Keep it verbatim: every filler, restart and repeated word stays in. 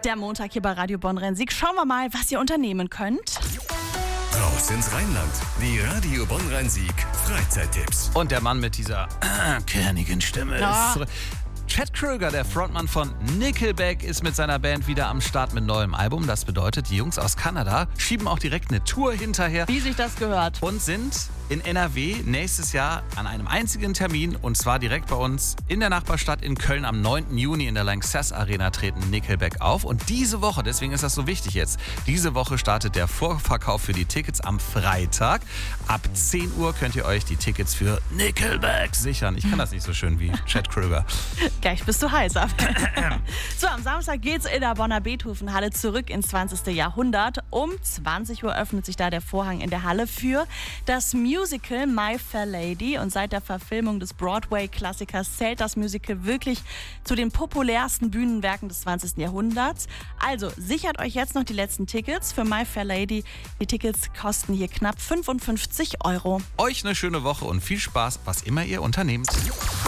Der Montag hier bei Radio Bonn-Rhein-Sieg. Schauen wir mal, was ihr unternehmen könnt. Raus ins Rheinland. Die Radio Bonn-Rhein-Sieg Freizeittipps. Und der Mann mit dieser äh, kernigen Stimme Ja. ist zurück. Chad Kroeger, der Frontmann von Nickelback, ist mit seiner Band wieder am Start mit neuem Album. Das bedeutet, die Jungs aus Kanada schieben auch direkt eine Tour hinterher Wie sich das gehört. und sind in N R W nächstes Jahr an einem einzigen Termin, und zwar direkt bei uns in der Nachbarstadt in Köln. Am neunten Juni in der Lanxess Arena treten Nickelback auf. Und diese Woche, deswegen ist das so wichtig jetzt, diese Woche startet der Vorverkauf für die Tickets am Freitag. Ab zehn Uhr könnt ihr euch die Tickets für Nickelback sichern. Ich kann das nicht so schön wie Chad Kroeger. Gleich bist du heiß. So, am Samstag geht's in der Bonner Beethovenhalle zurück ins zwanzigste Jahrhundert. Um zwanzig Uhr öffnet sich da der Vorhang in der Halle für das Musical My Fair Lady. Und seit der Verfilmung des Broadway-Klassikers zählt das Musical wirklich zu den populärsten Bühnenwerken des zwanzigsten Jahrhunderts. Also sichert euch jetzt noch die letzten Tickets für My Fair Lady. Die Tickets kosten hier knapp fünfundfünfzig Euro. Euch eine schöne Woche und viel Spaß, was immer ihr unternehmt.